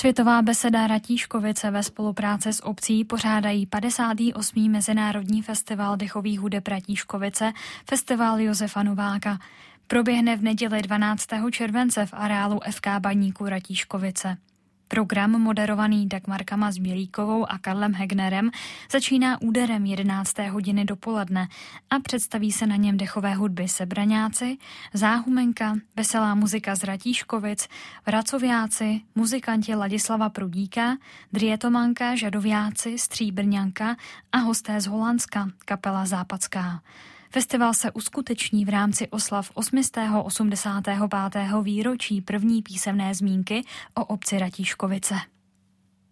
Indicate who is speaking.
Speaker 1: Světová beseda Ratíškovice ve spolupráci s obcí pořádají 58. Mezinárodní festival dechových hudeb Ratíškovice, festival Josefa Nováka. Proběhne v neděli 12. července v areálu FK Baníku Ratíškovice. Program, moderovaný Dagmarkama Zbělíkovou a Karlem Hegnerem, začíná úderem 11. hodiny dopoledne a představí se na něm dechové hudby Sebraňáci, Záhumenka, veselá muzika z Ratíškovic, Vracoviáci, muzikanti Ladislava Prudíka, Drietomanka, Žadoviáci, Stříbrňanka a hosté z Holandska, kapela Západská. Festival se uskuteční v rámci oslav 885. výročí první písemné zmínky o obci Ratíškovice.